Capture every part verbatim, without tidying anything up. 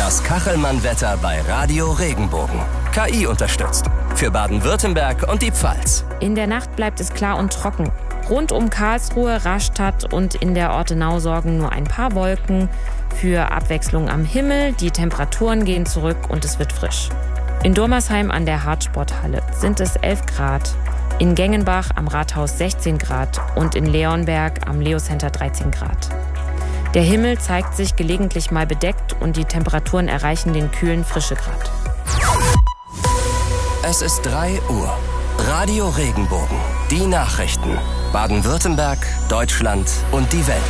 Das Kachelmann-Wetter bei Radio Regenbogen. K I unterstützt. Für Baden-Württemberg und die Pfalz. In der Nacht bleibt es klar und trocken. Rund um Karlsruhe, Rastatt und in der Ortenau sorgen nur ein paar Wolken für Abwechslung am Himmel. Die Temperaturen gehen zurück und es wird frisch. In Durmersheim an der Hartsporthalle sind es elf Grad. In Gengenbach am Rathaus sechzehn Grad und in Leonberg am Leo Center dreizehn Grad. Der Himmel zeigt sich gelegentlich mal bedeckt und die Temperaturen erreichen den kühlen Frischegrad. Es ist drei Uhr. Radio Regenbogen. Die Nachrichten. Baden-Württemberg, Deutschland und die Welt.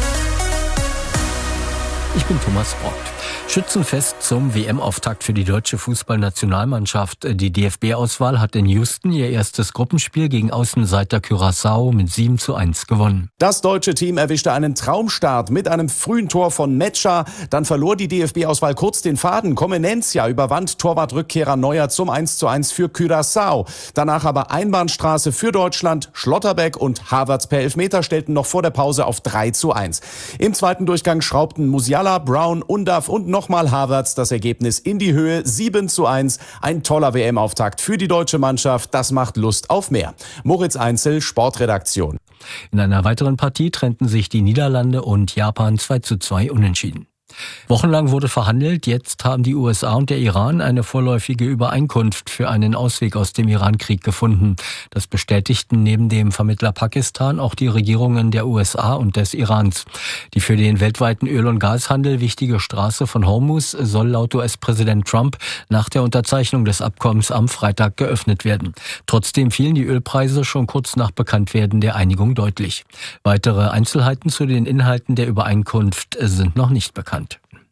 Ich bin Thomas Brockt. Schützenfest zum W M-Auftakt für die deutsche Fußballnationalmannschaft. Die D F B-Auswahl hat in Houston ihr erstes Gruppenspiel gegen Außenseiter Curaçao mit sieben zu eins gewonnen. Das deutsche Team erwischte einen Traumstart mit einem frühen Tor von Metscher. Dann verlor die D F B-Auswahl kurz den Faden. Comenencia überwand Torwartrückkehrer Neuer zum eins zu eins für Curaçao. Danach aber Einbahnstraße für Deutschland. Schlotterbeck und Havertz per Elfmeter stellten noch vor der Pause auf drei zu eins. Im zweiten Durchgang schraubten Musiala, Brown, Undav und nochmal Havertz das Ergebnis in die Höhe. sieben zu eins. Ein toller W M-Auftakt für die deutsche Mannschaft. Das macht Lust auf mehr. Moritz Einzel, Sportredaktion. In einer weiteren Partie trennten sich die Niederlande und Japan zwei zu zwei unentschieden. Wochenlang wurde verhandelt, jetzt haben die U S A und der Iran eine vorläufige Übereinkunft für einen Ausweg aus dem Iran-Krieg gefunden. Das bestätigten neben dem Vermittler Pakistan auch die Regierungen der U S A und des Irans. Die für den weltweiten Öl- und Gashandel wichtige Straße von Hormuz soll laut U S-Präsident Trump nach der Unterzeichnung des Abkommens am Freitag geöffnet werden. Trotzdem fielen die Ölpreise schon kurz nach Bekanntwerden der Einigung deutlich. Weitere Einzelheiten zu den Inhalten der Übereinkunft sind noch nicht bekannt.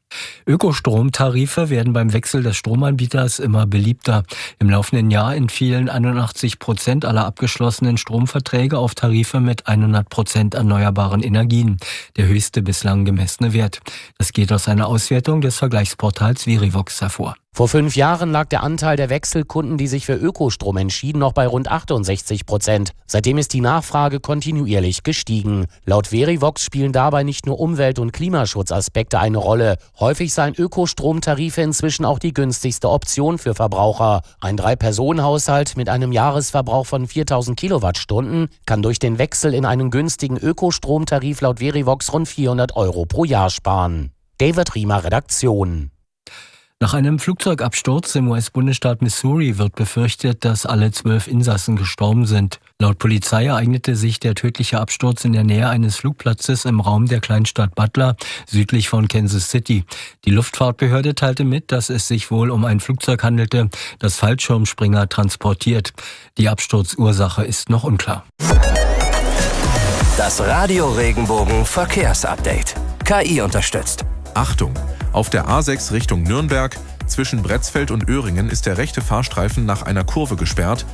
Ökostromtarife werden beim Wechsel des Stromanbieters immer beliebter. Im laufenden Jahr entfielen einundachtzig Prozent aller abgeschlossenen Stromverträge auf Tarife mit hundert Prozent erneuerbaren Energien, der höchste bislang gemessene Wert. Das geht aus einer Auswertung des Vergleichsportals Verivox hervor. Vor fünf Jahren lag der Anteil der Wechselkunden, die sich für Ökostrom entschieden, noch bei rund achtundsechzig Prozent. Seitdem ist die Nachfrage kontinuierlich gestiegen. Laut Verivox spielen dabei nicht nur Umwelt- und Klimaschutzaspekte eine Rolle. Häufig seien Ökostromtarife inzwischen auch die günstigste Option für Verbraucher. Ein Drei-Personen-Haushalt mit einem Jahresverbrauch von viertausend Kilowattstunden kann durch den Wechsel in einen günstigen Ökostromtarif laut Verivox rund vierhundert Euro pro Jahr sparen. David Riemer, Redaktion. Nach einem Flugzeugabsturz im U S-Bundesstaat Missouri wird befürchtet, dass alle zwölf Insassen gestorben sind. Laut Polizei ereignete sich der tödliche Absturz in der Nähe eines Flugplatzes im Raum der Kleinstadt Butler, südlich von Kansas City. Die Luftfahrtbehörde teilte mit, dass es sich wohl um ein Flugzeug handelte, das Fallschirmspringer transportiert. Die Absturzursache ist noch unklar. Das Radio Regenbogen Verkehrsupdate. K I unterstützt. Achtung! Auf der A sechs Richtung Nürnberg zwischen Bretzfeld und Öhringen ist der rechte Fahrstreifen nach einer Kurve gesperrt.